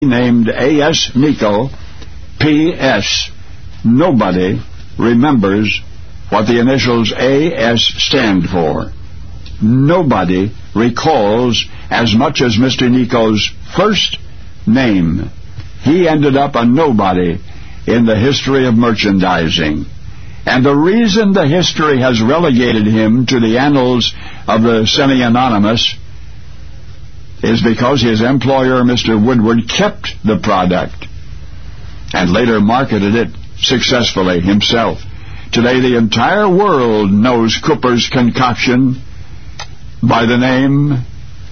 named A.S. Nico. P.S. Nobody remembers what the initials A.S. stand for. Nobody recalls as much as Mr. Nico's first name. He ended up a nobody in the history of merchandising. And the reason the history has relegated him to the annals of the semi-anonymous is because his employer, Mr. Woodward, kept the product and later marketed it successfully himself. Today, the entire world knows Cooper's concoction by the name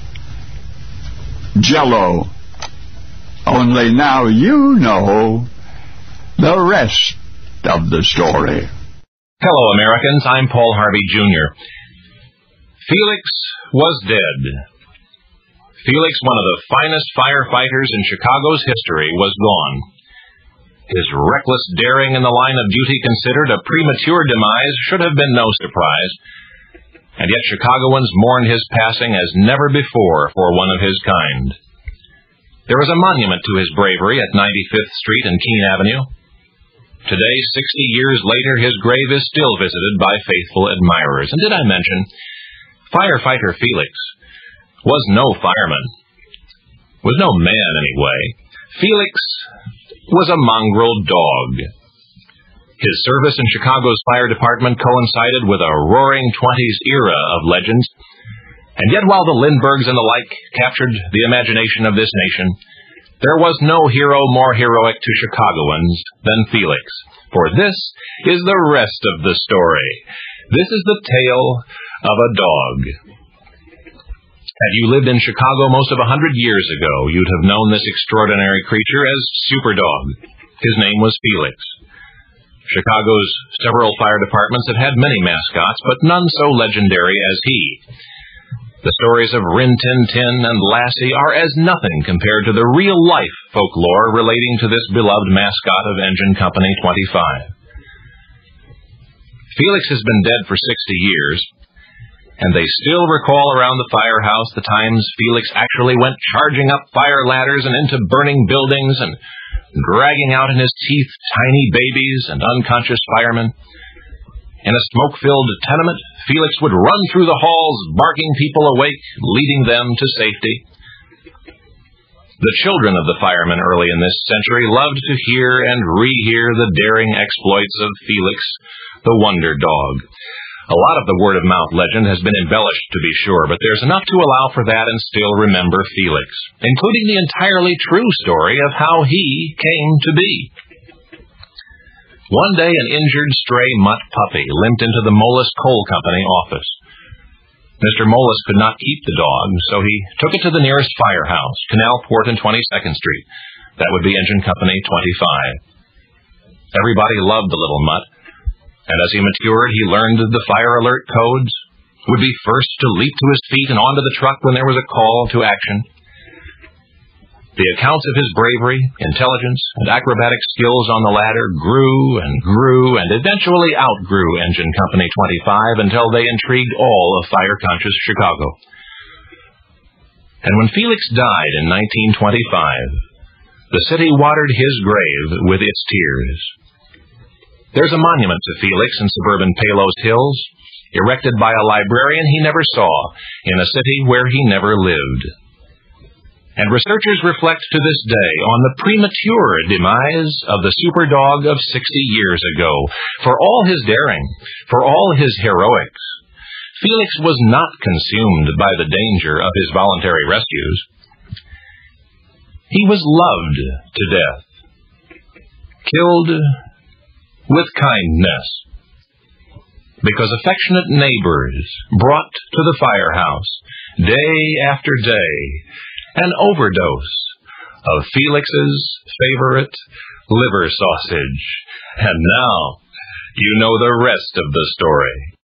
Jell-O. Only now you know the rest of the story. Hello, Americans. I'm Paul Harvey, Jr. Felix was dead. Felix, one of the finest firefighters in Chicago's history, was gone. His reckless daring in the line of duty considered a premature demise should have been no surprise. And yet Chicagoans mourned his passing as never before for one of his kind. There is a monument to his bravery at 95th Street and Keene Avenue. Today, 60 years later, his grave is still visited by faithful admirers. And did I mention, firefighter Felix was no fireman. Was no man, anyway. Felix was a mongrel dog. His service in Chicago's fire department coincided with a roaring 20s era of legends. And yet while the Lindberghs and the like captured the imagination of this nation, there was no hero more heroic to Chicagoans than Felix. For this is the rest of the story. This is the tale of a dog. Had you lived in Chicago most of 100 years ago, you'd have known this extraordinary creature as Superdog. His name was Felix. Chicago's several fire departments have had many mascots, but none so legendary as he. The stories of Rin Tin Tin and Lassie are as nothing compared to the real-life folklore relating to this beloved mascot of Engine Company 25. Felix has been dead for 60 years, and they still recall around the firehouse the times Felix actually went charging up fire ladders and into burning buildings and dragging out in his teeth tiny babies and unconscious firemen. In a smoke-filled tenement, Felix would run through the halls, barking people awake, leading them to safety. The children of the firemen early in this century loved to hear and rehear the daring exploits of Felix, the Wonder Dog. A lot of the word-of-mouth legend has been embellished, to be sure, but there's enough to allow for that and still remember Felix, including the entirely true story of how he came to be. One day, an injured stray mutt puppy limped into the Moelis Coal Company office. Mr. Moelis could not keep the dog, so he took it to the nearest firehouse, Canal Port and 22nd Street. That would be Engine Company 25. Everybody loved the little mutt, and as he matured, he learned the fire alert codes, would be first to leap to his feet and onto the truck when there was a call to action. The accounts of his bravery, intelligence, and acrobatic skills on the ladder grew and eventually outgrew Engine Company 25 until they intrigued all of fire-conscious Chicago. And when Felix died in 1925, the city watered his grave with its tears. There's a monument to Felix in suburban Palos Hills, erected by a librarian he never saw in a city where he never lived. And researchers reflect to this day on the premature demise of the Superdog of 60 years ago. For all his daring, for all his heroics, Felix was not consumed by the danger of his voluntary rescues. He was loved to death, killed with kindness, because affectionate neighbors brought to the firehouse, day after day, an overdose of Felix's favorite liver sausage. And now you know the rest of the story.